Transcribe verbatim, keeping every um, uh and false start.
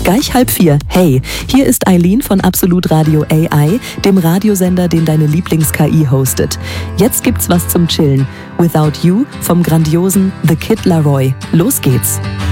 Gleich halb vier. Hey, hier ist Eileen von Absolut Radio A I, dem Radiosender, den deine Lieblings-K I hostet. Jetzt gibt's was zum Chillen. Without You vom grandiosen The Kid Laroi. Los geht's.